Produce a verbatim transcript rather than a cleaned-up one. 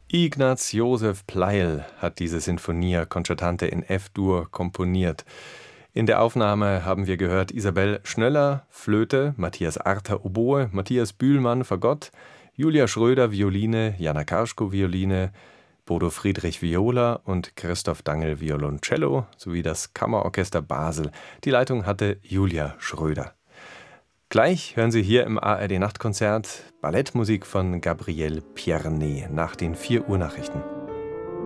Ignaz Josef Pleyel hat diese Sinfonia Concertante in F-Dur komponiert. In der Aufnahme haben wir gehört Isabel Schnöller, Flöte, Matthias Arter, Oboe, Matthias Bühlmann, Fagott, Julia Schröder, Violine, Jana Karschko, Violine, Bodo Friedrich, Viola und Christoph Dangl, Violoncello, sowie das Kammerorchester Basel. Die Leitung hatte Julia Schröder. Gleich hören Sie hier im A R D-Nachtkonzert Ballettmusik von Gabriel Pierné nach den vier Uhr Nachrichten.